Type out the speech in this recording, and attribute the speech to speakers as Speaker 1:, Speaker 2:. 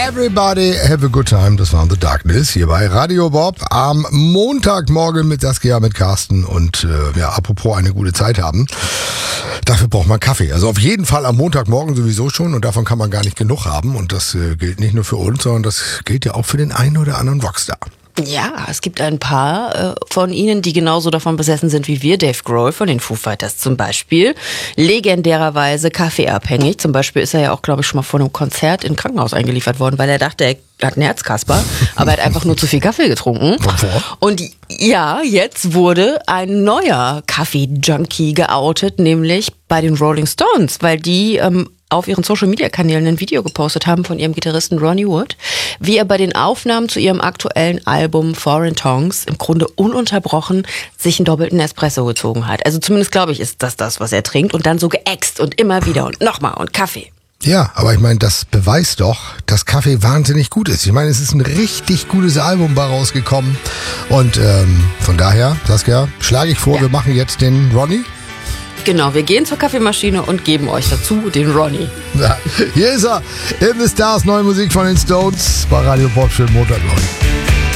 Speaker 1: Everybody have a good time. Das war The Darkness hier bei Radio Bob am Montagmorgen mit Saskia, mit Carsten und apropos eine gute Zeit haben. Dafür braucht man Kaffee. Also auf jeden Fall am Montagmorgen sowieso schon und davon kann man gar nicht genug haben und das gilt nicht nur für uns, sondern das gilt ja auch für den einen oder anderen Rockstar.
Speaker 2: Ja, es gibt ein paar von ihnen, die genauso davon besessen sind wie wir. Dave Grohl von den Foo Fighters zum Beispiel. Legendärerweise kaffeeabhängig. Zum Beispiel ist er ja auch, glaube ich, schon mal vor einem Konzert im Krankenhaus eingeliefert worden, weil er dachte, er hat einen Herzkasper, aber er hat einfach nur zu viel Kaffee getrunken. Und ja, jetzt wurde ein neuer Kaffee-Junkie geoutet, nämlich bei den Rolling Stones, weil die auf ihren Social-Media-Kanälen ein Video gepostet haben von ihrem Gitarristen Ronnie Wood, wie er bei den Aufnahmen zu ihrem aktuellen Album Foreign Tongues im Grunde ununterbrochen sich einen doppelten Espresso gezogen hat. Also zumindest glaube ich, ist das, was er trinkt und dann so geäxt und immer wieder und nochmal und Kaffee.
Speaker 1: Ja, aber ich meine, das beweist doch, dass Kaffee wahnsinnig gut ist. Ich meine, es ist ein richtig gutes Album bei rausgekommen und von daher, Saskia, schlage ich vor, wir machen jetzt den Ronnie.
Speaker 2: Genau, wir gehen zur Kaffeemaschine und geben euch dazu den Ronnie.
Speaker 1: Ja, hier ist er, In the Stars, neue Musik von den Stones bei Radio Bob. Schönen Montag, Leute.